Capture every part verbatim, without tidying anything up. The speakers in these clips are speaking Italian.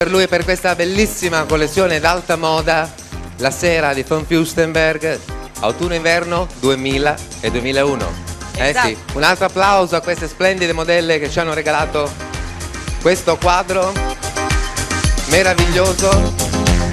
Per lui e per questa bellissima collezione d'alta moda, la sera di von Fürstenberg, autunno-inverno duemila e duemilauno. Esatto. Eh sì, un altro applauso a queste splendide modelle che ci hanno regalato questo quadro meraviglioso.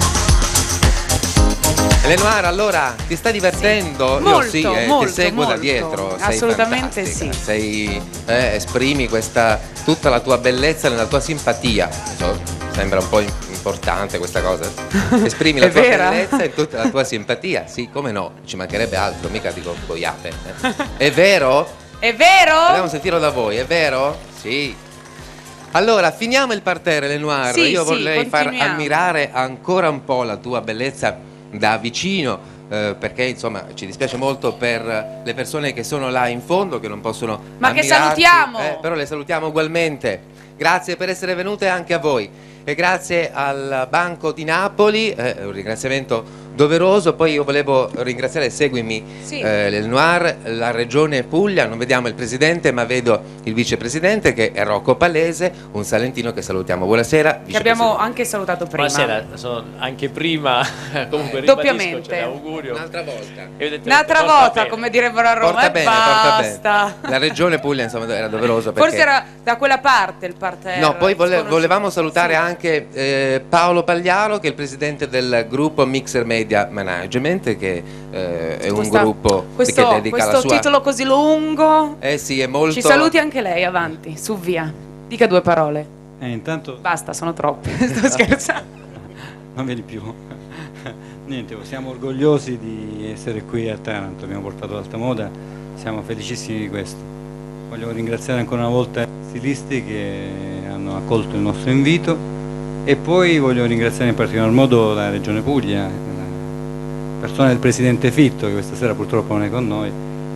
Lenoir, allora ti sta divertendo? Sì. Io Molto, sì, eh, molto, ti seguo molto. da dietro. Sei Assolutamente fantastica. sì. Sei, eh, esprimi questa, tutta la tua bellezza nella tua simpatia. So, sembra un po' importante questa cosa. Esprimi la È tua vera? bellezza e tutta la tua simpatia. Sì, come no, ci mancherebbe altro, mica dico boiate. Eh. È vero? È vero? Vogliamo sentirlo da voi, è vero? Sì. Allora, finiamo il parterre, Lenoir. Sì, Io sì, vorrei far continuiamo. ammirare ancora un po' la tua bellezza da vicino, eh, perché insomma ci dispiace molto per le persone che sono là in fondo, che non possono Ma che ammirarti, salutiamo! eh, però le salutiamo ugualmente. Grazie per essere venute anche a voi e grazie al Banco di Napoli, eh, un ringraziamento doveroso. Poi io volevo ringraziare, seguimi, Sì. eh, Lenoir, la Regione Puglia. Non vediamo il Presidente ma vedo il Vicepresidente, che è Rocco Palese, un salentino che salutiamo. Buonasera, Che abbiamo anche salutato prima. Buonasera, sono anche prima, comunque Doppiamente. ribadisco, cioè, l'augurio. Un'altra volta. Evidentemente Un'altra porta volta, bene. come direbbero a Roma, Porta e bene, porta basta. bene. La Regione Puglia insomma era doveroso perché... Forse era da quella parte il parterre. No, poi vole- sconosciuto. volevamo salutare Sì. anche eh, Paolo Pagliaro, che è il presidente del gruppo Mixer Media Management, che eh, è un Questa- gruppo questo, che dedica questo la sua... titolo così lungo. Eh sì, è molto... Ci saluti anche lei, avanti, su via. Dica due parole. Eh, intanto Basta, sono troppe. Sto scherzando. non vedi più. Niente, siamo orgogliosi di essere qui a Taranto, abbiamo portato l'alta moda, siamo felicissimi di questo. Voglio ringraziare ancora una volta gli stilisti che hanno accolto il nostro invito e poi voglio ringraziare in particolar modo la Regione Puglia, la persona del Presidente Fitto, che questa sera purtroppo non è con noi,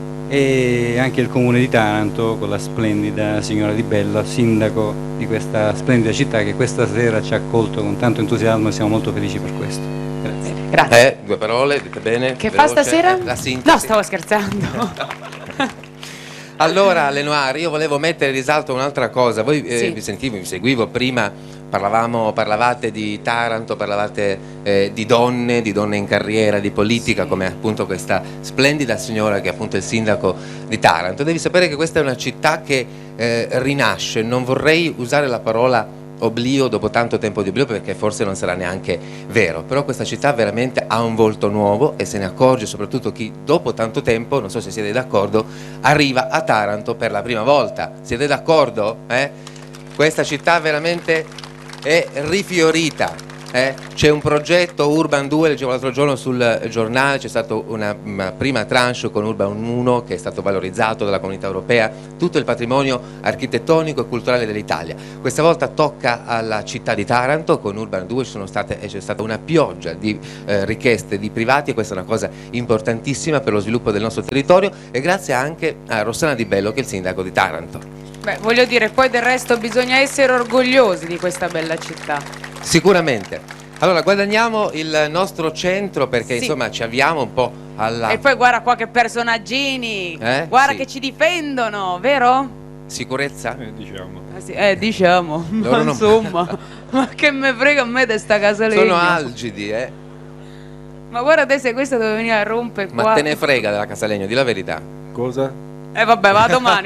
e anche il Comune di Taranto con la splendida signora Di Bello, sindaco di questa splendida città, che questa sera ci ha accolto con tanto entusiasmo e siamo molto felici per questo. Grazie. Grazie. Eh, due parole, dite bene. Che fa veloce, stasera? eh, La sintesi. No, stavo scherzando. Allora, Lenoir, io volevo mettere in risalto un'altra cosa. Voi eh, Sì. vi sentivo, vi seguivo prima, parlavamo, parlavate di Taranto, parlavate eh, di donne, di donne in carriera, di politica, Sì. come appunto questa splendida signora che è appunto il sindaco di Taranto. Devi sapere che questa è una città che eh, rinasce. Non vorrei usare la parola oblio dopo tanto tempo di oblio, perché forse non sarà neanche vero, però questa città veramente ha un volto nuovo e se ne accorge soprattutto chi dopo tanto tempo, non so se siete d'accordo, arriva a Taranto per la prima volta. Siete d'accordo? Eh? Questa città veramente è rifiorita. Eh? C'è un progetto Urban due, leggevo l'altro giorno sul giornale, c'è stata una, una prima tranche con Urban uno che è stato valorizzato dalla comunità europea, tutto il patrimonio architettonico e culturale dell'Italia. Questa volta tocca alla città di Taranto, con Urban due c'è stata una pioggia di eh, richieste di privati e questa è una cosa importantissima per lo sviluppo del nostro territorio e grazie anche a Rossana Di Bello che è il sindaco di Taranto. Beh, voglio dire, poi del resto bisogna essere orgogliosi di questa bella città. Sicuramente. Allora guadagniamo il nostro centro perché Sì. insomma ci avviamo un po' alla E poi guarda qua che personaggini, Eh? guarda Sì. che ci difendono, vero? sicurezza. Eh, diciamo. Eh, sì, eh, diciamo, Loro ma non- insomma, ma che me frega a me di sta casa legno. Sono algidi, eh. Ma guarda te se questa deve venire a rompere qua. Ma te ne frega della Casalegno, di la verità. Cosa? Eh vabbè, va domani.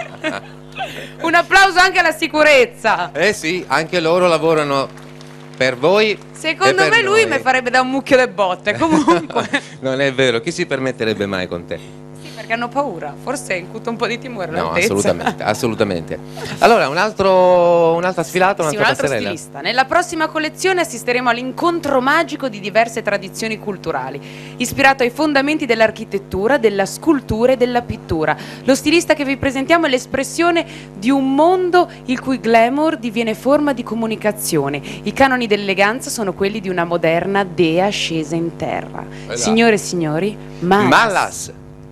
Un applauso anche alla sicurezza. Eh sì, anche loro lavorano per voi. e Secondo per me lui noi. mi farebbe da un mucchio de botte, comunque. Non è vero, chi si permetterebbe mai con te? Sì, perché hanno paura, forse incuto un po' di timore No, all'altezza. assolutamente, assolutamente. Allora, un altro, un'altra sfilata, Sì, un'altra un altro passerella. stilista. Nella prossima collezione assisteremo all'incontro magico di diverse tradizioni culturali, ispirato ai fondamenti dell'architettura, della scultura e della pittura. Lo stilista che vi presentiamo è l'espressione di un mondo il cui glamour diviene forma di comunicazione. I canoni dell'eleganza sono quelli di una moderna dea scesa in terra. Esatto. Signore e signori, Malas. Malas.